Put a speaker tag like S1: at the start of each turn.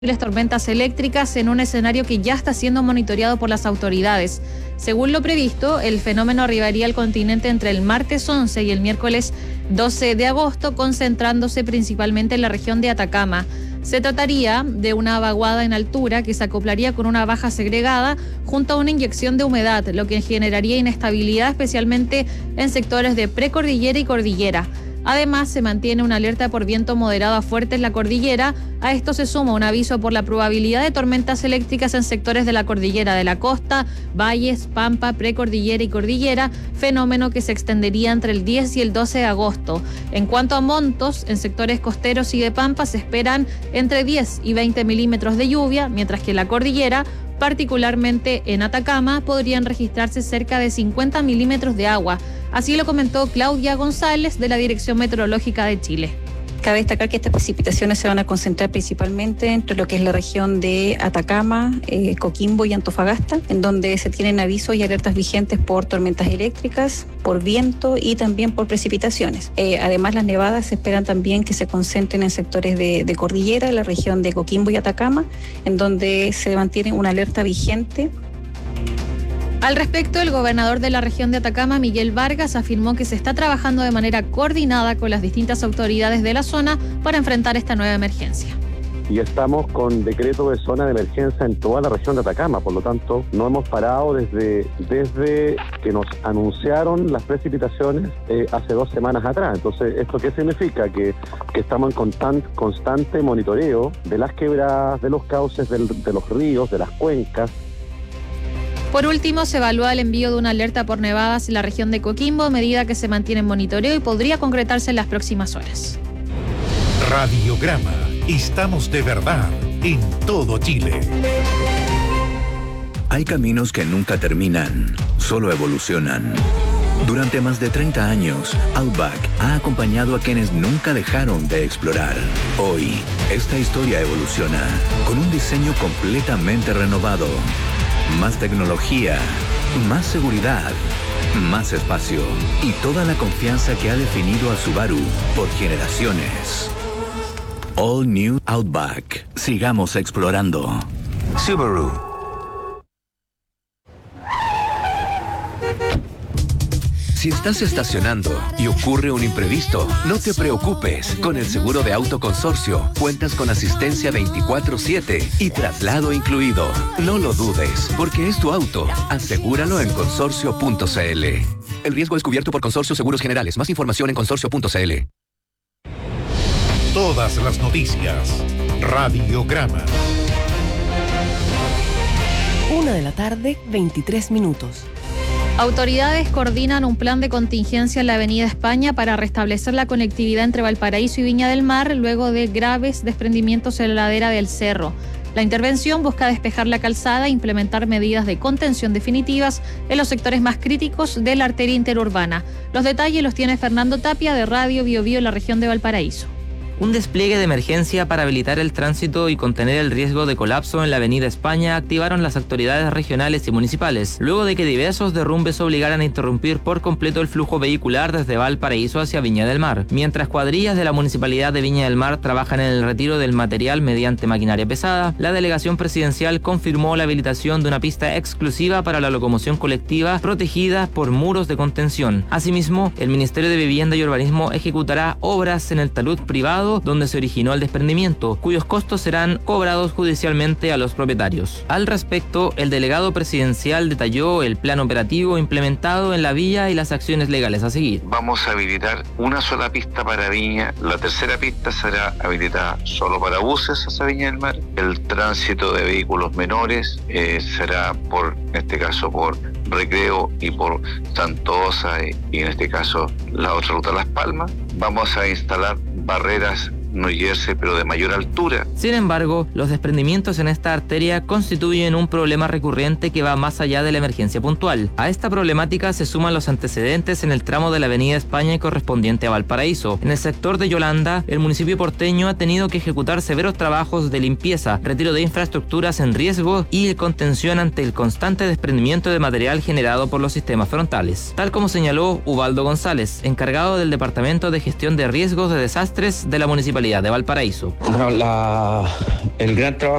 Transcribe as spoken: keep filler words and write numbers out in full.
S1: tormentas eléctricas en un escenario que ya está siendo monitoreado por las autoridades. Según lo previsto, el fenómeno arribaría al continente entre el martes once y el miércoles doce de agosto, concentrándose principalmente en la región de Atacama. Se trataría de una vaguada en altura que se acoplaría con una baja segregada junto a una inyección de humedad, lo que generaría inestabilidad especialmente en sectores de precordillera y cordillera. Además, se mantiene una alerta por viento moderado a fuerte en la cordillera. A esto se suma un aviso por la probabilidad de tormentas eléctricas en sectores de la cordillera de la costa, valles, pampa, precordillera y cordillera, fenómeno que se extendería entre el diez y el doce de agosto. En cuanto a montos, en sectores costeros y de pampa se esperan entre diez y veinte milímetros de lluvia, mientras que en la cordillera, particularmente en Atacama, podrían registrarse cerca de cincuenta milímetros de agua. Así lo comentó Claudia González de la Dirección Meteorológica de Chile.
S2: Cabe destacar que estas precipitaciones se van a concentrar principalmente entre lo que es la región de Atacama, eh, Coquimbo y Antofagasta, en donde se tienen avisos y alertas vigentes por tormentas eléctricas, por viento y también por precipitaciones. Eh, además, las nevadas se esperan también que se concentren en sectores de, de cordillera, la región de Coquimbo y Atacama, en donde se mantiene una alerta vigente.
S1: Al respecto, el gobernador de la región de Atacama, Miguel Vargas, afirmó que se está trabajando de manera coordinada con las distintas autoridades de la zona para enfrentar esta nueva emergencia.
S3: Y estamos con decreto de zona de emergencia en toda la región de Atacama, por lo tanto no hemos parado desde, desde que nos anunciaron las precipitaciones eh, hace dos semanas atrás. Entonces, ¿esto qué significa? Que, que estamos en constant, constante monitoreo de las quebradas, de los cauces del, de los ríos, de las cuencas.
S1: Por último, se evalúa el envío de una alerta por nevadas en la región de Coquimbo, medida que se mantiene en monitoreo y podría concretarse en las próximas horas.
S4: Radiograma. Estamos de verdad en todo Chile.
S5: Hay caminos que nunca terminan, solo evolucionan. Durante más de treinta años, Outback ha acompañado a quienes nunca dejaron de explorar. Hoy, esta historia evoluciona con un diseño completamente renovado. Más tecnología, más seguridad, más espacio y toda la confianza que ha definido a Subaru por generaciones. All New Outback. Sigamos explorando. Subaru.
S6: Si estás estacionando y ocurre un imprevisto, no te preocupes. Con el seguro de auto Consorcio, cuentas con asistencia veinticuatro siete y traslado incluido. No lo dudes, porque es tu auto. Asegúralo en consorcio punto c l. El riesgo es cubierto por Consorcio Seguros Generales. Más información en consorcio punto c l.
S4: Todas las noticias. Radiograma.
S7: Una de la tarde, veintitrés minutos.
S1: Autoridades coordinan un plan de contingencia en la Avenida España para restablecer la conectividad entre Valparaíso y Viña del Mar luego de graves desprendimientos en la ladera del cerro. La intervención busca despejar la calzada e implementar medidas de contención definitivas en los sectores más críticos de la arteria interurbana. Los detalles los tiene Fernando Tapia de Radio Bio Bio en la región de Valparaíso.
S8: Un despliegue de emergencia para habilitar el tránsito y contener el riesgo de colapso en la Avenida España activaron las autoridades regionales y municipales, luego de que diversos derrumbes obligaran a interrumpir por completo el flujo vehicular desde Valparaíso hacia Viña del Mar. Mientras cuadrillas de la Municipalidad de Viña del Mar trabajan en el retiro del material mediante maquinaria pesada, la delegación presidencial confirmó la habilitación de una pista exclusiva para la locomoción colectiva protegida por muros de contención. Asimismo, el Ministerio de Vivienda y Urbanismo ejecutará obras en el talud privado donde se originó el desprendimiento, cuyos costos serán cobrados judicialmente a los propietarios. Al respecto, el delegado presidencial detalló el plan operativo implementado en la villa y las acciones legales a seguir.
S9: Vamos a habilitar una sola pista para Viña, la tercera pista será habilitada solo para buses hacia Viña del Mar, el tránsito de vehículos menores eh, será por, en este caso por Recreo y por Santosa y, y en este caso la otra ruta Las Palmas. Vamos a instalar barreras New Jersey, pero de mayor altura.
S8: Sin embargo, los desprendimientos en esta arteria constituyen un problema recurrente que va más allá de la emergencia puntual. A esta problemática se suman los antecedentes en el tramo de la Avenida España correspondiente a Valparaíso. En el sector de Yolanda, el municipio porteño ha tenido que ejecutar severos trabajos de limpieza, retiro de infraestructuras en riesgo y contención ante el constante desprendimiento de material generado por los sistemas frontales. Tal como señaló Ubaldo González, encargado del Departamento de Gestión de Riesgos de Desastres de la Municipalidad Municipalidad de Valparaíso.
S10: Bueno, la, el gran trabajo